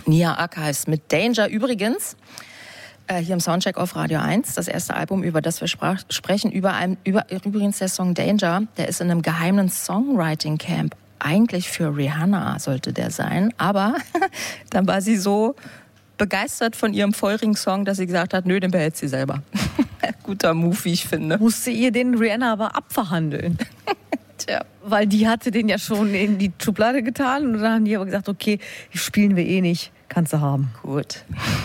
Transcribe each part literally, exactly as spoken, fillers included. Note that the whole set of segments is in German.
Nia Archives mit Danger. Übrigens, äh, hier im Soundcheck auf Radio eins, das erste Album, über das wir sprach, sprechen, über ein, über, übrigens der Song Danger, der ist in einem geheimen Songwriting-Camp. Eigentlich für Rihanna sollte der sein, aber dann war sie so begeistert von ihrem feurigen Song, dass sie gesagt hat, nö, den behält sie selber. Guter Move, wie ich finde. Musste ihr den Rihanna aber abverhandeln. Tja. Weil die hatte den ja schon in die Schublade getan und dann haben die aber gesagt, okay, spielen wir eh nicht, kannst du haben. Gut.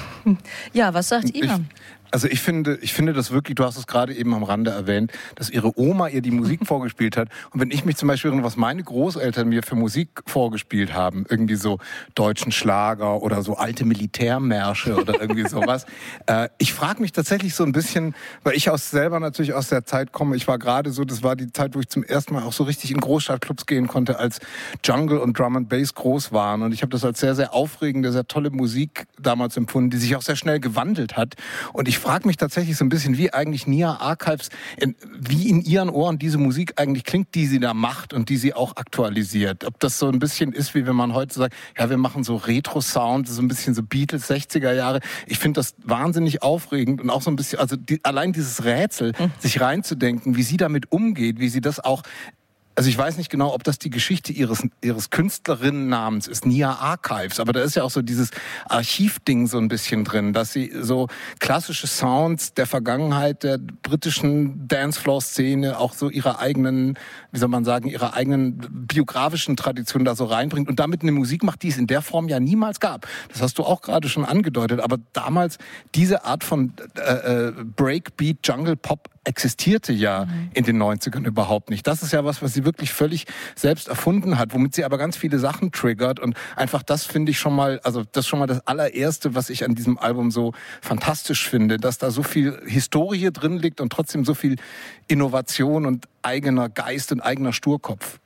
Ja, was sagt ihr? Also ich finde, ich finde das wirklich, du hast es gerade eben am Rande erwähnt, dass ihre Oma ihr die Musik vorgespielt hat. Und wenn ich mich zum Beispiel erinnere, was meine Großeltern mir für Musik vorgespielt haben, irgendwie so deutschen Schlager oder so alte Militärmärsche oder irgendwie sowas. äh, ich frage mich tatsächlich so ein bisschen, weil ich aus selber natürlich aus der Zeit komme, ich war gerade so, das war die Zeit, wo ich zum ersten Mal auch so richtig in Großstadtclubs gehen konnte, als Jungle und Drum and Bass groß waren. Und ich habe das als sehr, sehr aufregende, sehr tolle Musik damals empfunden, die sich auch sehr schnell gewandelt hat. Und ich frage mich tatsächlich so ein bisschen, wie eigentlich Nia Archives, in, wie in ihren Ohren diese Musik eigentlich klingt, die sie da macht und die sie auch aktualisiert. Ob das so ein bisschen ist, wie wenn man heute sagt, ja, wir machen so Retro-Sound, so ein bisschen so Beatles sechziger Jahre. Ich finde das wahnsinnig aufregend und auch so ein bisschen, also die, allein dieses Rätsel, mhm. sich reinzudenken, wie sie damit umgeht, wie sie das auch. Also ich weiß nicht genau, ob das die Geschichte ihres, ihres Künstlerinnennamens ist, Nia Archives, aber da ist ja auch so dieses Archivding so ein bisschen drin, dass sie so klassische Sounds der Vergangenheit der britischen Dancefloor-Szene, auch so ihre eigenen, wie soll man sagen, ihre eigenen biografischen Traditionen da so reinbringt und damit eine Musik macht, die es in der Form ja niemals gab. Das hast du auch gerade schon angedeutet, aber damals diese Art von äh, Breakbeat, Jungle Pop existierte ja mhm. in den neunzigern überhaupt nicht. Das ist ja was, was sie wirklich völlig selbst erfunden hat, womit sie aber ganz viele Sachen triggert und einfach das finde ich schon mal, also das ist schon mal das allererste, was ich an diesem Album so fantastisch finde, dass da so viel Historie drin liegt und trotzdem so viel Innovation und eigener Geist und eigener Sturkopf.